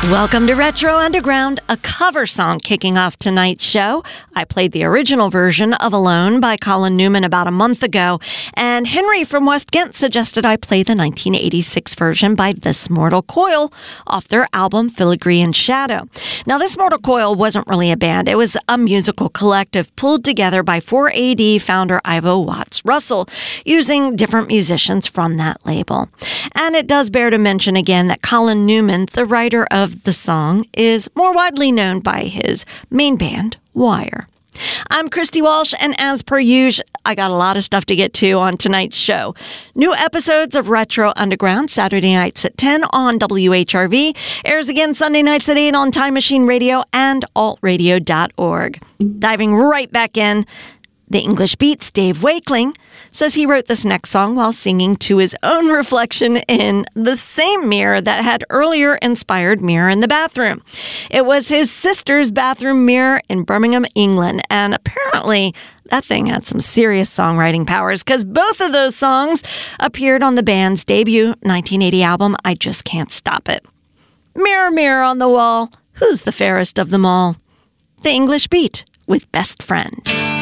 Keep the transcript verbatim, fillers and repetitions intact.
Welcome to Retro Underground, a cover song kicking off tonight's show. I played the original version of Alone by Colin Newman about a month ago, and Henry from West Ghent suggested I play the nineteen eighty-six version by This Mortal Coil off their album Filigree and Shadow. Now, This Mortal Coil wasn't really a band. It was a musical collective pulled together by four A D founder Ivo Watts Russell, using different musicians from that label. And it does bear to mention again that Colin Newman, the writer of the song, is more widely known by his main band, Wire. I'm Christy Walsh, and as per usual, I got a lot of stuff to get to on tonight's show. New episodes of Retro Underground, Saturday nights at ten on W H R V, airs again Sunday nights at eight on Time Machine Radio and alt radio dot org. Diving right back in, The English Beat's Dave Wakeling says he wrote this next song while singing to his own reflection in the same mirror that had earlier inspired Mirror in the Bathroom. It was his sister's bathroom mirror in Birmingham, England, and apparently that thing had some serious songwriting powers, because both of those songs appeared on the band's debut nineteen eighty album, I Just Can't Stop It. Mirror, mirror on the wall, who's the fairest of them all? The English Beat with Best Friend.